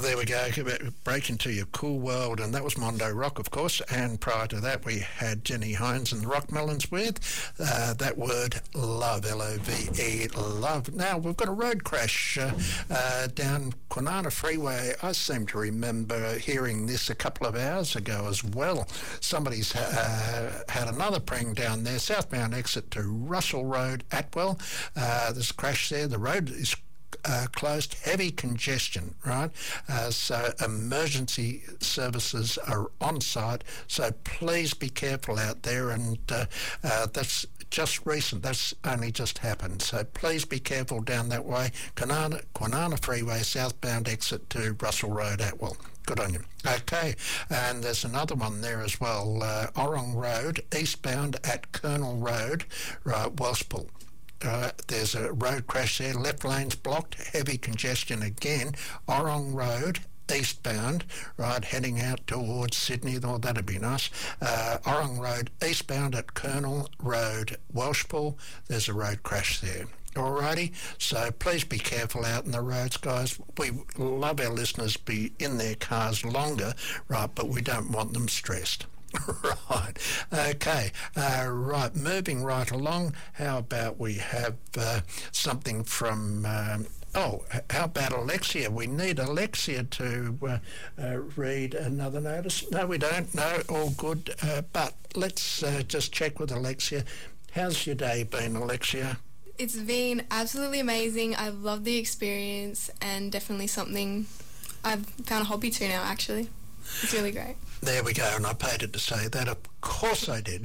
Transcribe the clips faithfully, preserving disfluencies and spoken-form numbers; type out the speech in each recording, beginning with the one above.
Oh, there we go. Break into your cool world. And that was Mondo Rock, of course. And prior to that, we had Jenny Hines and the Rockmelons with uh, that word love, L O V E, love. Now, we've got a road crash uh, uh, down Kwinana Freeway. I seem to remember hearing this a couple of hours ago as well. Somebody's uh, had another prang down there, southbound exit to Russell Road, Atwell. Uh, there's a crash there. The road is Uh, closed, heavy congestion, right? Uh, so emergency services are on site, so please be careful out there, and uh, uh, that's just recent, that's only just happened, so please be careful down that way. Kwinana, Kwinana Freeway, southbound exit to Russell Road, Atwell. Good on you. Okay, and there's another one there as well, uh, Orrong Road, eastbound at Colonel Road, right, Wellspool. Uh, there's a road crash there, left lane's blocked, heavy congestion again, Orrong Road, eastbound, right, heading out towards Sydney, oh, that'd be nice. Uh, Orrong Road, eastbound at Colonel Road, Welshpool, there's a road crash there. Alrighty, so please be careful out in the roads, guys. We love our listeners be in their cars longer, right, but we don't want them stressed. Right, okay, uh, right, moving right along, how about we have uh, something from, um, oh, how about Alexia? We need Alexia to uh, uh, read another notice. No, we don't, no, all good, uh, but let's uh, just check with Alexia. How's your day been, Alexia? It's been absolutely amazing. I've loved the experience, and definitely something I've found a hobby to now, actually. It's really great. There we go, and I paid it to say that. Of course I did.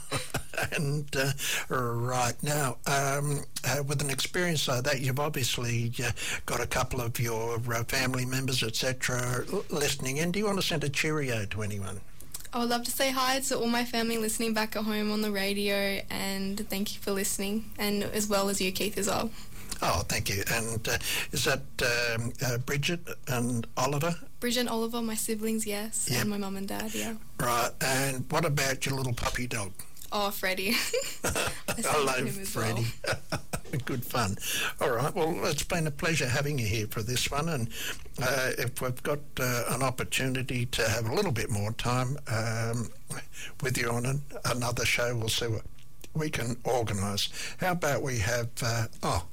And uh, right now, um, uh, with an experience like that, you've obviously uh, got a couple of your uh, family members, et cetera, listening in. Do you want to send a cheerio to anyone? I would love to say hi to all my family listening back at home on the radio, and thank you for listening, and as well as you, Keith, as well. Oh, thank you. And uh, is that um, uh, Bridget and Oliver? Bridget and Oliver, my siblings, yes, yep. And my mum and dad, yeah. Right, and what about your little puppy dog? Oh, Freddie. I, I love Freddie. Well. Good fun. All right, well, it's been a pleasure having you here for this one, and uh, if we've got uh, an opportunity to have a little bit more time um, with you on an, another show, we'll see what we can organise. How about we have, uh, oh,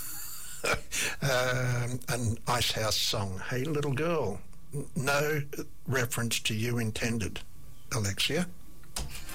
um, an Ice House song, Hey Little Girl. No reference to you intended, Alexia.